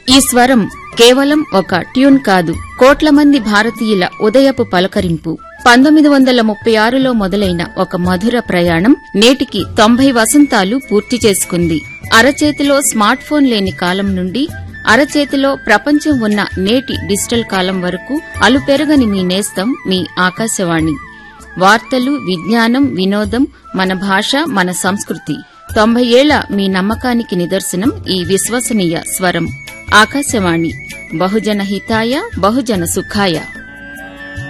ఈ స్వరం కేవలం ఒక ట్యూన్ కాదు, కోట్ల మంది భారతీయుల ఉదయపు పలకరింపు. 1936లో మొదలైన ఒక మధుర ప్రయాణం నేటికి 90 వసంతాలు పూర్తి చేసుకుంది. అరచేతిలో స్మార్ట్ ఫోన్ లేని కాలం నుండి అరచేతిలో ప్రపంచం ఉన్న నేటి డిజిటల్ కాలం వరకు అలుపెరగని మీ నేస్తం మీ ఆకాశవాణి. వార్తలు, విజ్ఞానం, వినోదం, మన భాష, మన సంస్కృతి. 90 ఏళ్ల మీ నమ్మకానికి నిదర్శనం ఈ విశ్వసనీయ స్వరం. ఆకాశవాణి, బహుజన హితాయ, బహుజన సుఖాయ.